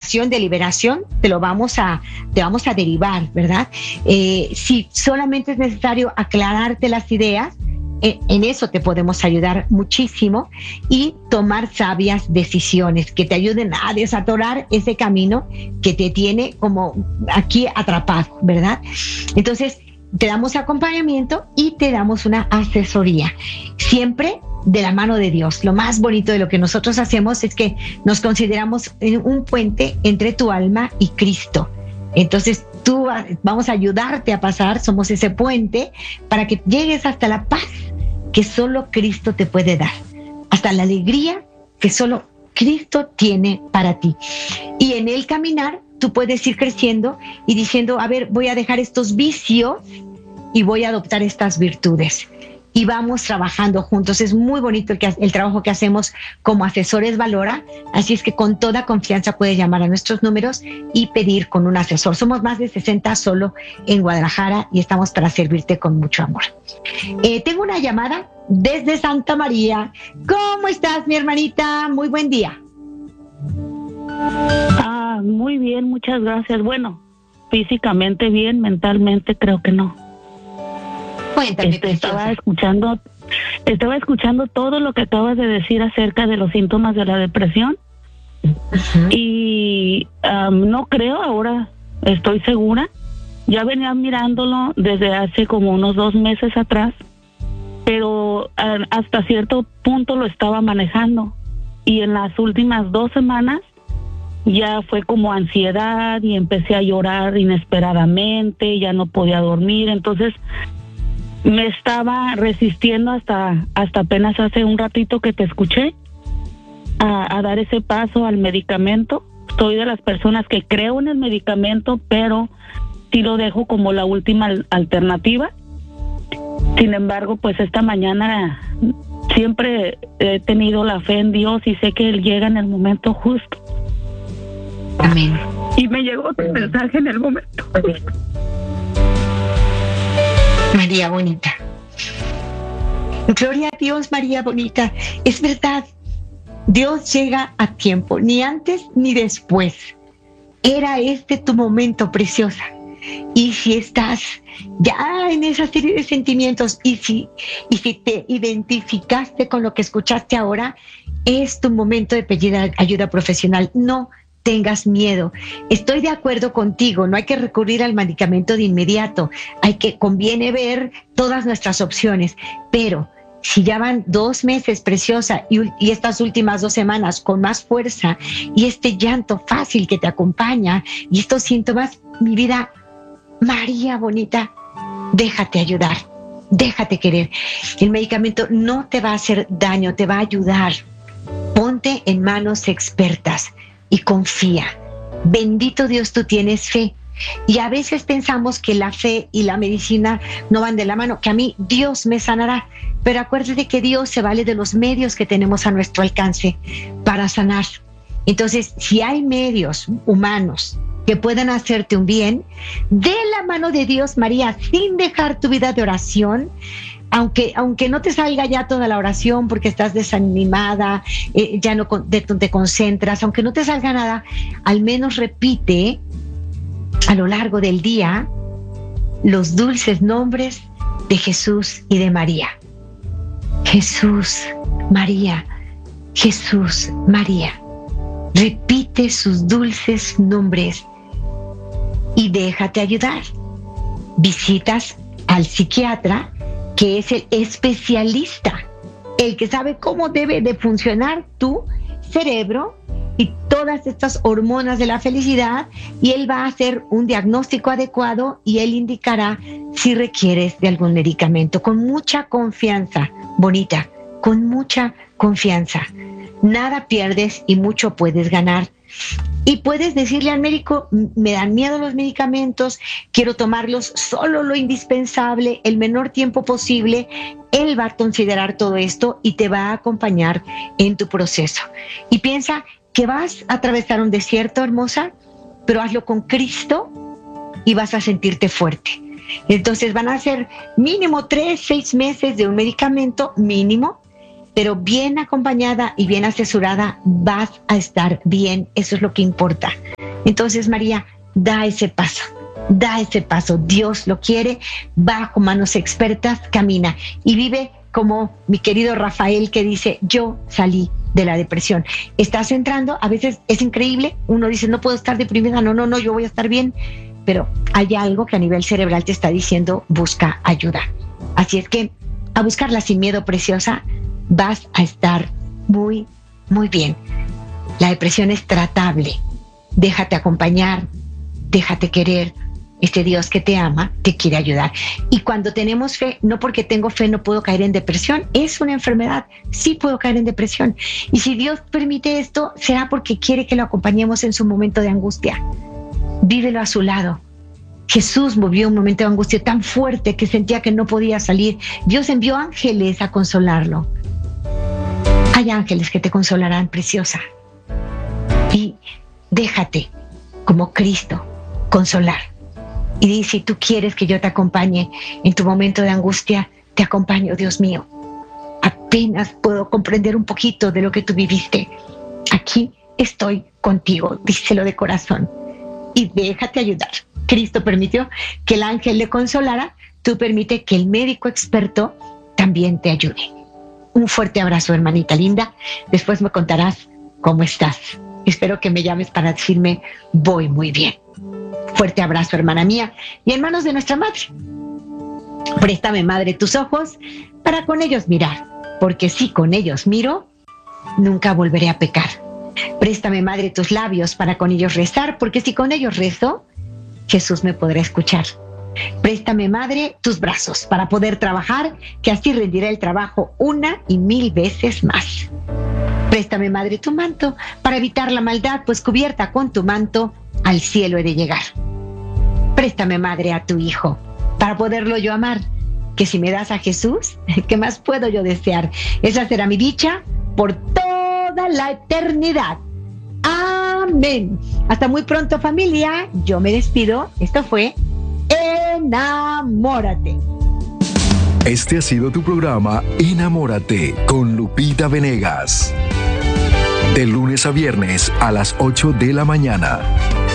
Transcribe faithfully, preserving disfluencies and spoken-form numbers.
oración de liberación, te lo vamos a, te vamos a derivar, ¿verdad? Eh, si solamente es necesario aclararte las ideas, en, en eso te podemos ayudar muchísimo y tomar sabias decisiones que te ayuden a desatorar ese camino que te tiene como aquí atrapado, ¿verdad? Entonces, te damos acompañamiento y te damos una asesoría, siempre de la mano de Dios. Lo más bonito de lo que nosotros hacemos es que nos consideramos un puente entre tu alma y Cristo. Entonces tú vamos a ayudarte a pasar, somos ese puente para que llegues hasta la paz que solo Cristo te puede dar, hasta la alegría que solo Cristo tiene para ti. Y en el caminar tú puedes ir creciendo y diciendo, a ver, voy a dejar estos vicios y voy a adoptar estas virtudes. Y vamos trabajando juntos. Es muy bonito el, que, el trabajo que hacemos como asesores Valora, así es que con toda confianza puedes llamar a nuestros números y pedir con un asesor. Somos más de sesenta solo en Guadalajara y estamos para servirte con mucho amor. Eh, tengo una llamada desde Santa María. ¿Cómo estás, mi hermanita? Muy buen día. Ah, muy bien, muchas gracias. Bueno, físicamente bien, mentalmente creo que no. Cuéntame, este, estaba escuchando, estaba escuchando todo lo que acabas de decir acerca de los síntomas de la depresión. Uh-huh. Y um, no creo, ahora estoy segura. Ya venía mirándolo desde hace como unos dos meses atrás, pero uh, hasta cierto punto lo estaba manejando. Y en las últimas dos semanas ya fue como ansiedad y empecé a llorar inesperadamente, ya no podía dormir, entonces me estaba resistiendo hasta hasta apenas hace un ratito que te escuché a, a dar ese paso al medicamento. Soy de las personas que creo en el medicamento, pero sí lo dejo como la última alternativa. Sin embargo, pues esta mañana siempre he tenido la fe en Dios y sé que Él llega en el momento justo. Amén. Y me llegó tu mensaje en el momento. María bonita. Gloria a Dios, María bonita. Es verdad, Dios llega a tiempo, ni antes ni después. Era este tu momento, preciosa. Y si estás ya en esa serie de sentimientos y si, y si te identificaste con lo que escuchaste ahora, es tu momento de pedir ayuda profesional. No tengas miedo. Estoy de acuerdo contigo, no hay que recurrir al medicamento de inmediato, hay que, conviene ver todas nuestras opciones, pero si ya van dos meses, preciosa, y, y estas últimas dos semanas con más fuerza, y este llanto fácil que te acompaña, y estos síntomas, mi vida, María bonita, déjate ayudar, déjate querer. El medicamento no te va a hacer daño, te va a ayudar. Ponte en manos expertas y confía. Bendito Dios, tú tienes fe. Y a veces pensamos que la fe y la medicina no van de la mano, que a mí Dios me sanará. Pero acuérdate que Dios se vale de los medios que tenemos a nuestro alcance para sanar. Entonces, si hay medios humanos que puedan hacerte un bien, de la mano de Dios, María, sin dejar tu vida de oración, Aunque, aunque no te salga ya toda la oración porque estás desanimada, eh, ya no te, te concentras, aunque no te salga nada, al menos repite a lo largo del día los dulces nombres de Jesús y de María. Jesús, María, Jesús, María. Repite sus dulces nombres y déjate ayudar. Visitas al psiquiatra, que es el especialista, el que sabe cómo debe de funcionar tu cerebro y todas estas hormonas de la felicidad, y él va a hacer un diagnóstico adecuado y él indicará si requieres de algún medicamento. Con mucha confianza, bonita, con mucha confianza. Nada pierdes y mucho puedes ganar. Y puedes decirle al médico, me dan miedo los medicamentos, quiero tomarlos solo lo indispensable, el menor tiempo posible. Él va a considerar todo esto y te va a acompañar en tu proceso. Y piensa que vas a atravesar un desierto, hermosa, pero hazlo con Cristo y vas a sentirte fuerte. Entonces van a ser mínimo tres, seis meses de un medicamento mínimo, pero bien acompañada y bien asesorada vas a estar bien. Eso es lo que importa. Entonces, María, da ese paso, da ese paso. Dios lo quiere, bajo manos expertas, camina y vive como mi querido Rafael, que dice, yo salí de la depresión. Estás entrando, a veces es increíble, uno dice, no puedo estar deprimida, no, no, no, yo voy a estar bien, pero hay algo que a nivel cerebral te está diciendo, busca ayuda. Así es que a buscarla sin miedo, preciosa, vas a estar muy, muy bien. La depresión es tratable. Déjate acompañar, déjate querer. Este Dios que te ama te quiere ayudar. Y cuando tenemos fe, no porque tengo fe no puedo caer en depresión, es una enfermedad, sí puedo caer en depresión. Y si Dios permite esto, será porque quiere que lo acompañemos en su momento de angustia. Vívelo a su lado. Jesús vivió un momento de angustia tan fuerte que sentía que no podía salir. Dios envió ángeles a consolarlo. Hay ángeles que te consolarán, preciosa. Y déjate, como Cristo, consolar. Y di, si tú quieres que yo te acompañe en tu momento de angustia, te acompaño, Dios mío. Apenas puedo comprender un poquito de lo que tú viviste. Aquí estoy contigo, díselo de corazón. Y déjate ayudar. Cristo permitió que el ángel le consolara, tú permite que el médico experto también te ayude. Un fuerte abrazo, hermanita linda. Después me contarás cómo estás. Espero que me llames para decirme, voy muy bien. Fuerte abrazo, hermana mía, y hermanos de nuestra madre. Préstame, madre, tus ojos para con ellos mirar, porque si con ellos miro, nunca volveré a pecar. Préstame, madre, tus labios para con ellos rezar, porque si con ellos rezo, Jesús me podrá escuchar. Préstame, madre, tus brazos para poder trabajar, que así rendiré el trabajo una y mil veces más. Préstame, madre, tu manto para evitar la maldad, pues cubierta con tu manto, al cielo he de llegar. Préstame, madre, a tu hijo, para poderlo yo amar, que si me das a Jesús, ¿qué más puedo yo desear? Esa será mi dicha por toda la eternidad. Amén. Hasta muy pronto, familia. Yo me despido. Esto fue Enamórate. Este ha sido tu programa Enamórate con Lupita Venegas. De lunes a viernes a las ocho de la mañana.